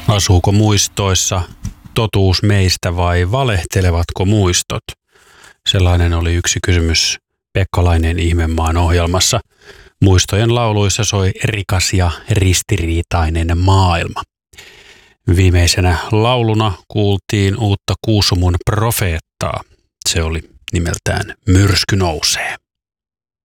Asuuko muistoissa totuus meistä vai valehtelevatko muistot? Sellainen oli yksi kysymys Pekka Laineen Ihmemaan ohjelmassa. Muistojen lauluissa soi rikas ja ristiriitainen maailma. Viimeisenä lauluna kuultiin uutta Kuusumun profeettaa. Se oli nimeltään Myrsky nousee.